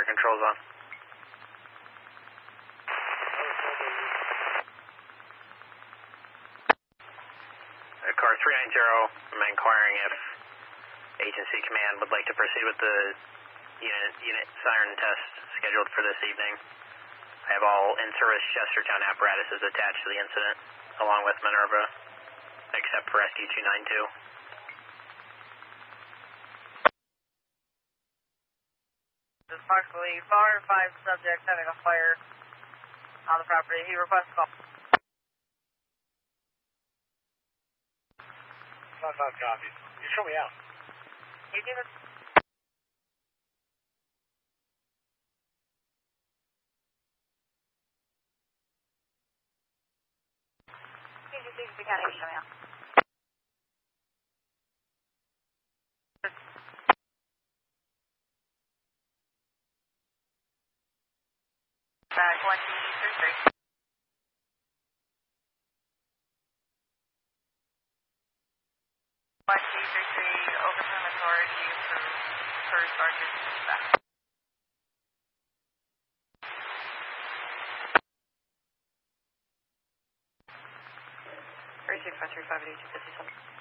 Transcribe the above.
fire controls on. Car 390, I'm inquiring if agency command would like to proceed with the unit siren test scheduled for this evening. I have all in-service Chestertown apparatuses attached to the incident, along with Minerva, except for SQ-292. There's approximately 5 subjects having a fire on the property. He requests call. 5 copies. You show me out. You give it. You can't even show me out. Back 1233. 1233, overtime authority approved for Sergeant Dispatch. 365358 257.